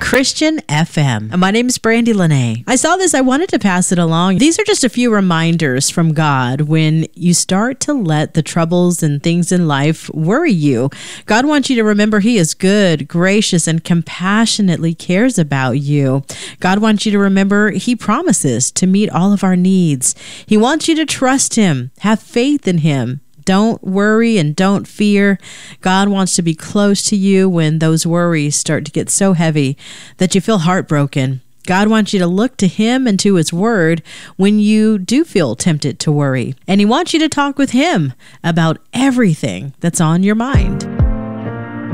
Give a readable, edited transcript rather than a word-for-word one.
Christian FM. My name is Brandy Lene. I saw this. I wanted to pass it along. These are just a few reminders from God when you start to let the troubles and things in life worry you. God wants you to remember He is good, gracious, and compassionately cares about you. God wants you to remember He promises to meet all of our needs. He wants you to trust Him, have faith in Him. Don't worry and don't fear. God wants to be close to you when those worries start to get so heavy that you feel heartbroken. God wants you to look to Him and to His Word when you do feel tempted to worry. And He wants you to talk with Him about everything that's on your mind.